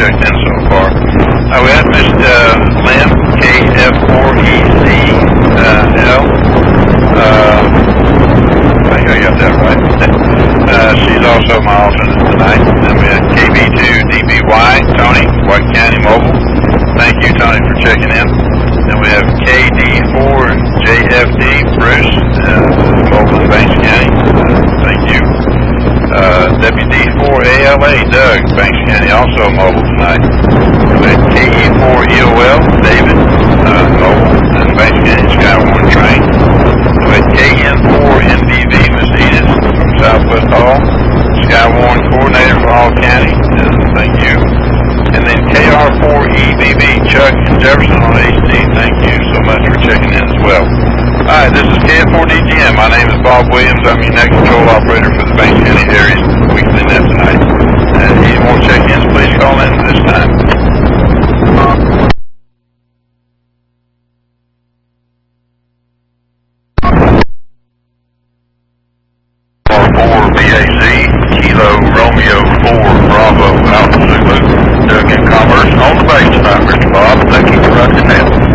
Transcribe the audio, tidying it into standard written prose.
checked in so far. We had Miss Lynn, KF4ECL. I think I got that right. She's also my alternate tonight. And we had KB2DBY, Tony, White County Mobile. Thank you, Tony, for checking in. And we have KD4JFD, Bruce, mobile in Banks County. Thank you. WD4ALA, Doug, Banks County, also mobile tonight. We had KE4EOL, David, mobile in Banks County, Skywarn Train. We had KN4NDV, Miss Edith from Southwest Hall, Skywarn Coordinator for Hall County. Thank you. And then KR4EBB, Chuck in Jefferson on HD. Thank you so much for checking in as well. Alright, this is KF4DGM. My name is Bob Williams. I'm your net control operator for the Banks County Areas Weekly Net tonight. And any more check-ins, please call in this time. BAZ, Kilo Romeo 4, Bravo, Alpha Zulu, Doug in Commerce. On the base tonight, Mr. Bob. Thank you for running that.